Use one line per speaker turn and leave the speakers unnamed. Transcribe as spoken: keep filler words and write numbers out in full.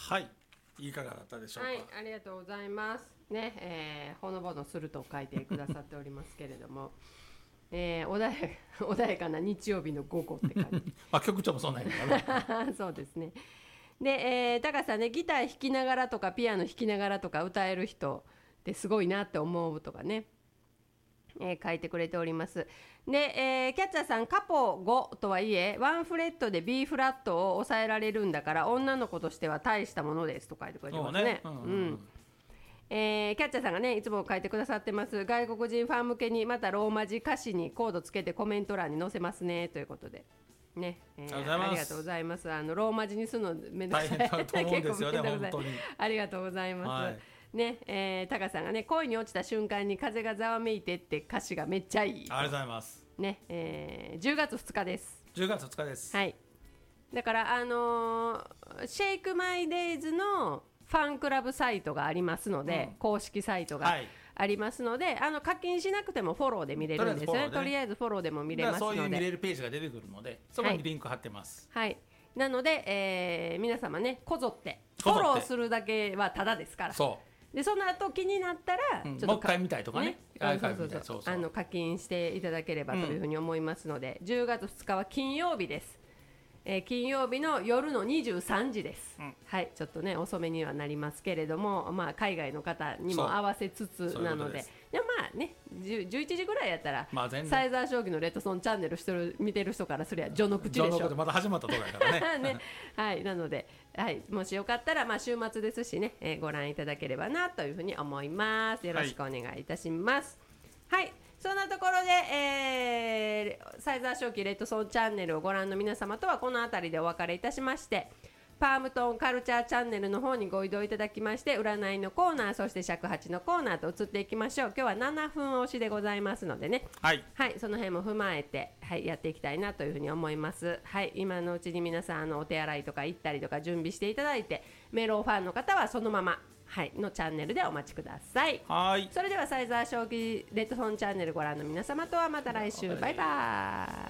はい、いかがだったでしょうか。
はい、ありがとうございますね、えー、ほのぼのすると書いてくださっておりますけれどもえー、穏や穏やかな日曜日の午後って感じ
あ、局長もそんなんやからね
そうですね。で、えー、高さんね、ギター弾きながらとかピアノ弾きながらとか歌える人ってすごいなって思うとかね、えー、書いてくれております。で、えー、キャッチャーさん、カポごとはいえワンフレットで B フラットを抑えられるんだから女の子としては大したものですと書いてくれてますね。
ね、うんうんうん、
えー、キャッチャーさんがねいつも書いてくださってます。外国人ファン向けにまたローマ字歌詞にコードつけてコメント欄に載せますねということでね、えー、ありがとうございます。あのローマ字にするのめんどくさい、
大変だと思うんですよね本当に
ありがとうございます、
はい
ねえー、タカさんがね恋に落ちた瞬間に風がざわめいてって歌詞がめっちゃいい。
ありがとうございます
ね、えー、じゅうがつふつかです。
じゅうがつふつかです。
はい、だからあのー、シェイクマイデイズのファンクラブサイトがありますので、うん、公式サイトがありますので、はい、あの課金しなくてもフォローで見れるんですよね。とりあえずフォローでも見れますので、
そういう見れるページが出てくるのでそこにリンク貼ってます。
はい、はい、なので、えー、皆様ねこぞってフォローするだけはタダですから。
そう
でその後気になったら、
うん、ちょっともう一回見たいとかね、
あの課金していただければというふうに思いますので、うん、じゅうがつふつかは金曜日です。えー、金曜日の夜のにじゅうさんじです、うん、はい、ちょっとね遅めにはなりますけれども、まあ、海外の方にも合わせつつなので、でもまあねじゅういちじぐらいやったら、まあ、サイザー将棋のレッドソンチャンネルしてる見てる人からすりゃ序の口でしょ。
まだ始まったところやからね
ね、はい、なので、はい、もしよかったら、まあ、週末ですしね、えー、ご覧いただければなというふうに思います。よろしくお願いいたします。はい、はい、そんなところで、えー、サイザー将棋レッドソンチャンネルをご覧の皆様とはこの辺りでお別れいたしまして、パームトンカルチャーチャンネルの方にご移動いただきまして、占いのコーナー、そして尺八のコーナーと移っていきましょう。今日はななふん押しでございますのでね、はい、はい、その辺も踏まえて、はい、やっていきたいなというふうに思います。はい、今のうちに皆さんあのお手洗いとか行ったりとか準備していただいて、メロファンの方はそのままはい、のチャンネルでお待ちください。はい、それではサイザー将棋レッドソンチャンネルご覧の皆様とはまた来週、バイバーイ。